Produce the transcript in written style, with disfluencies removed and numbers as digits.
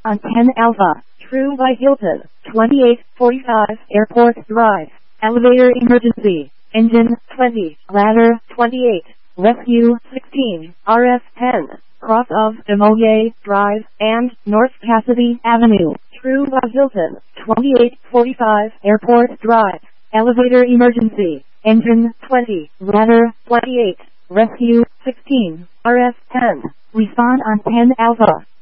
on 10 Alpha, True by Hilton, 2845 Airport Drive, elevator emergency, engine 20, ladder 28, rescue 16, RF 10, cross of Emoye Drive and North Cassidy Avenue, True by Hilton, 2845 Airport Drive, elevator emergency, engine 20, ladder 28, rescue 16, RF 10, respond on 10 Alpha.